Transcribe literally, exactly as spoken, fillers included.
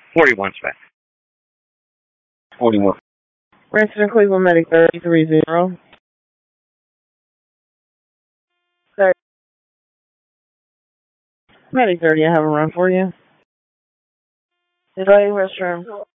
forty-one, Smith. forty-one. Resident Cleveland Medic thirty-three zero. Medic thirty, I have a run for you. Is that your restroom?